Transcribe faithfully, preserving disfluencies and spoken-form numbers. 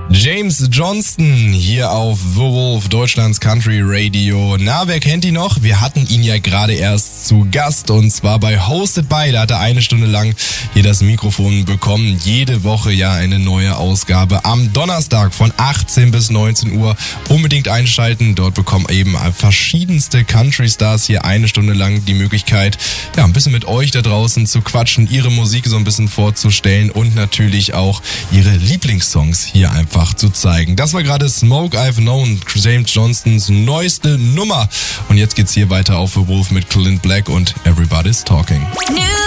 James Johnston hier auf The Wolf, Deutschlands Country Radio. Na, wer kennt ihn noch? Wir hatten ihn ja gerade erst zu Gast und zwar bei Hosted By. Da hat er eine Stunde lang hier das Mikrofon bekommen. Jede Woche ja eine neue Ausgabe am Donnerstag von achtzehn bis neunzehn Uhr. Unbedingt einschalten. Dort bekommen eben verschiedenste Country Stars hier eine Stunde lang die Möglichkeit, ja, ein bisschen mit euch da draußen zu quatschen, ihre Musik so ein bisschen vorzustellen und natürlich auch ihre Lieblingssongs hier einfach zu zeigen. Das war gerade Smoke I've Known, James Johnstons neueste Nummer. Und jetzt geht's hier weiter auf The Wolf mit Clint Black und Everybody's Talking. New